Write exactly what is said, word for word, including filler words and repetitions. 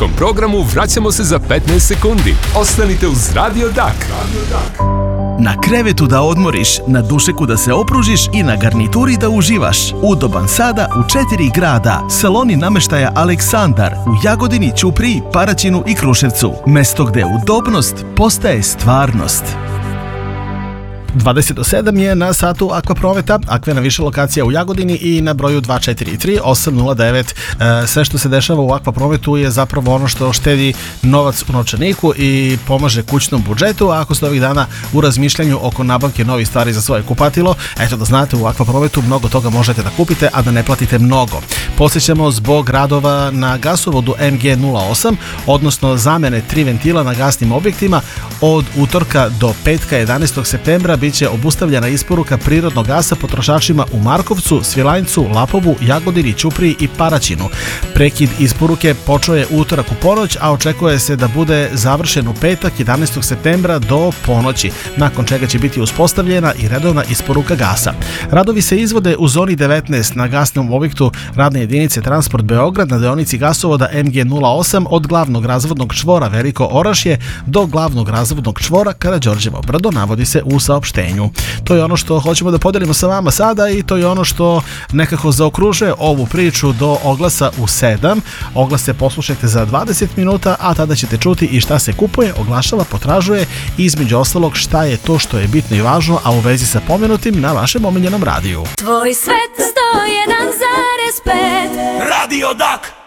muzejskom programu vraćamo se za petnaest sekundi. Ostanite uz Radio Dak. Na krevetu da odmoriš, na dušeku da se opružiš i na garnituri da uživaš. Udoban sada u četiri grada. Saloni nameštaja Aleksandar u Jagodini, Ćupriji, Paraćinu i Kruševcu. Mesto gde udobnost postaje stvarnost. dvadeset do sedam je na satu Akvaprometa, Akve na više lokacija u Jagodini i na broju dva četiri tri osam nula devet. E, sve što se dešava u Akvaprometu je zapravo ono što štedi novac u novčaniku i pomaže kućnom budžetu, a ako ste ovih dana u razmišljanju oko nabavke novih stvari za svoje kupatilo, eto da znate, u Akvaprometu mnogo toga možete da kupite, a da ne platite mnogo. Posjećamo zbog radova na gasovodu M G nula osam, odnosno zamene tri ventila na gasnim objektima. Od utorka do petka jedanaestog septembra biće obustavljena isporuka prirodnog gasa potrošačima u Markovcu, Svilajncu, Lapovu, Jagodini, Ćupriji i Paraćinu. Prekid isporuke počeo je utorak u ponoć, a očekuje se da bude završen u petak jedanaestog septembra do ponoći, nakon čega će biti uspostavljena i redovna isporuka gasa. Radovi se izvode u zoni devetnaest na gasnom objektu radne jedinice Transport Beograd na deonici gasovoda M G nula osam od glavnog razvodnog čvora Veliko Orašje do glavnog razvodnog čvora Karađorđevo brdo, navodi se u saopštenju. To je ono što hoćemo da podelimo sa vama sada i to je ono što nekako zaokružuje ovu priču do oglasa u sedam. Oglase poslušajte za dvadeset minuta, a tada ćete čuti i šta se kupuje, oglašava, potražuje i između ostalog šta je to što je bitno i važno, a u vezi sa pomenutim na vašem omiljenom radiju. Tvoj svet sto jedan zarez pet Radio Dak.